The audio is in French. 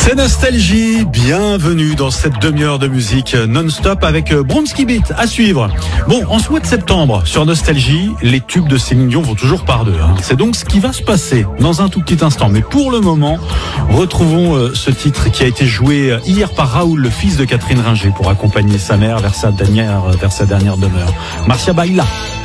C'est Nostalgie, bienvenue dans cette demi-heure de musique non-stop avec Bronski Beat à suivre. Bon, en ce mois de septembre, sur Nostalgie, les tubes de Céline Dion vont toujours par deux. C'est donc ce qui va se passer dans un tout petit instant. Mais pour le moment, retrouvons ce titre qui a été joué hier par Raoul, le fils de Catherine Ringer, pour accompagner sa mère vers sa dernière demeure. Marcia Baila.